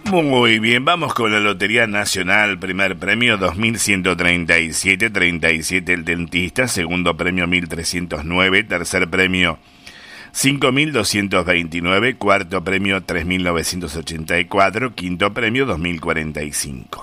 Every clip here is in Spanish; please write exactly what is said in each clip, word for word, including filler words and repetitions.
Muy bien, vamos con la Lotería Nacional. Primer premio dos mil ciento treinta y siete, treinta y siete el dentista. Segundo premio mil trescientos nueve. Tercer premio cinco mil doscientos veintinueve. Cuarto premio tres mil novecientos ochenta y cuatro. Quinto premio dos mil cuarenta y cinco.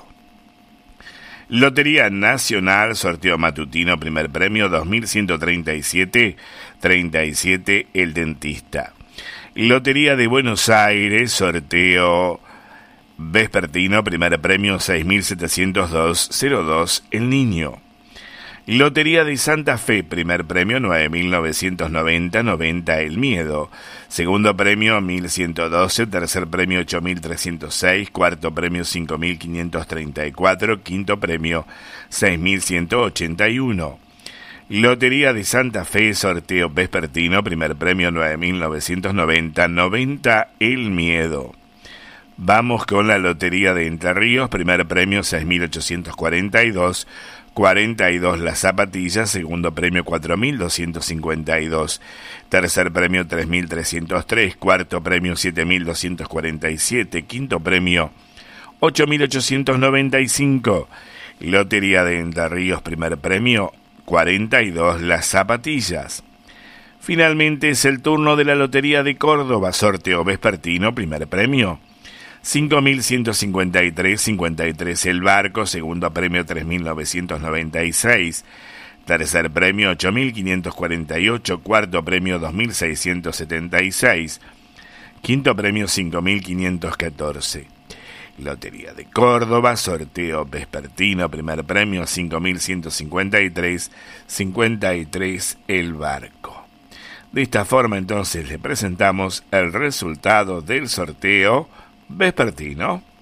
Lotería Nacional, sorteo matutino. Primer premio dos mil ciento treinta y siete, treinta y siete el dentista. Lotería de Buenos Aires, sorteo vespertino, primer premio seis mil setecientos dos, cero dos, el niño. Lotería de Santa Fe, primer premio nueve mil novecientos noventa, noventa, el miedo. Segundo premio mil ciento doce, tercer premio ocho mil trescientos seis, cuarto premio cinco mil quinientos treinta y cuatro, quinto premio seis mil ciento ochenta y uno. Lotería de Santa Fe, sorteo vespertino, primer premio nueve mil novecientos noventa, noventa, el miedo. Vamos con la Lotería de Entre Ríos, primer premio seis mil ochocientos cuarenta y dos, cuarenta y dos las zapatillas, segundo premio cuatro mil doscientos cincuenta y dos, tercer premio tres mil trescientos tres, cuarto premio siete mil doscientos cuarenta y siete, quinto premio ocho mil ochocientos noventa y cinco. Lotería de Entre Ríos, primer premio cuarenta y dos las zapatillas. Finalmente es el turno de la Lotería de Córdoba, sorteo vespertino, primer premio cinco mil ciento cincuenta y tres, cincuenta y tres el barco, segundo premio tres mil novecientos noventa y seis, tercer premio ocho mil quinientos cuarenta y ocho, cuarto premio dos mil seiscientos setenta y seis, quinto premio cinco mil quinientos catorce. Lotería de Córdoba, sorteo vespertino, primer premio cinco mil ciento cincuenta y tres, cincuenta y tres el barco. De esta forma entonces le presentamos el resultado del sorteo vespertino.